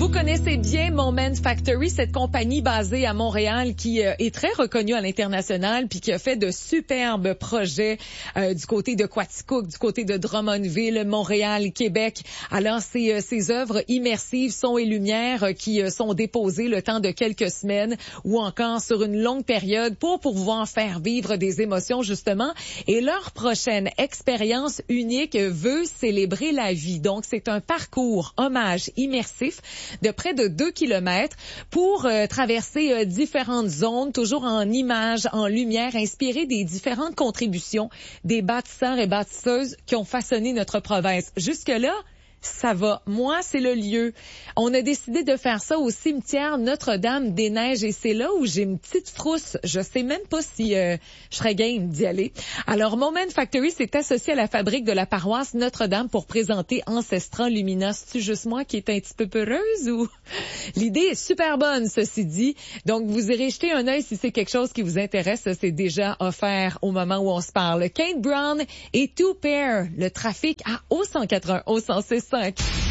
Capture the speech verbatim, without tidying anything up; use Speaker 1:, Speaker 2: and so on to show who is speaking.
Speaker 1: Vous connaissez bien Moment Factory, cette compagnie basée à Montréal qui euh, est très reconnue à l'international puis qui a fait de superbes projets euh, du côté de Quaticook, du côté de Drummondville, Montréal, Québec. Alors, ces, euh, ces œuvres immersives, son et lumière euh, qui euh, sont déposées le temps de quelques semaines ou encore sur une longue période pour pouvoir faire vivre des émotions, justement. Et leur prochaine expérience unique veut célébrer la vie. Donc, c'est un parcours hommage immersif de près de deux kilomètres pour euh, traverser euh, différentes zones, toujours en images, en lumière, inspirées des différentes contributions des bâtisseurs et bâtisseuses qui ont façonné notre province. Jusque-là, ça va. Moi, c'est le lieu. On a décidé de faire ça au cimetière Notre-Dame-des-Neiges et c'est là où j'ai une petite frousse. Je sais même pas si euh, je serais game d'y aller. Alors, Moment Factory s'est associé à la fabrique de la paroisse Notre-Dame pour présenter Ancestral Lumina. C'est-tu juste moi qui est un petit peu peureuse ou... L'idée est super bonne, ceci dit. Donc, vous irez jeter un œil si c'est quelque chose qui vous intéresse. C'est déjà offert au moment où on se parle. Kate Brown et Two Pair, le trafic à O cent quatre-un, O cent six point cinq.